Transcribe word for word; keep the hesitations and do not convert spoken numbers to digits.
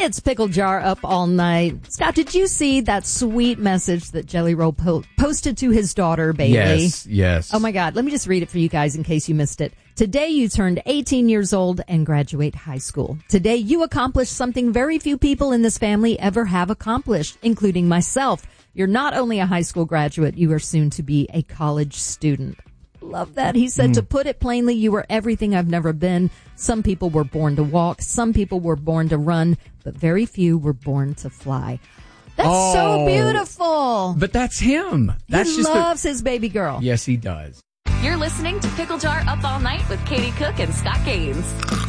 It's Pickle Jar Up All Night. Scott, did you see that sweet message that Jelly Roll po- posted to his daughter, Bailey? Yes, yes. Oh my God. Let me just read it for you guys in case you missed it. Today you turned eighteen years old and graduate high school. Today you accomplished something very few people in this family ever have accomplished, including myself. You're not only a high school graduate, you are soon to be a college student. Love that. He said, mm. to put it plainly, you were everything I've never been. Some people were born to walk. Some people were born to run, but very few were born to fly. That's oh, so beautiful. But that's him. That's he just loves the... his baby girl. Yes, he does. You're listening to Pickle Jar Up All Night with Katie Cook and Scott Gaines.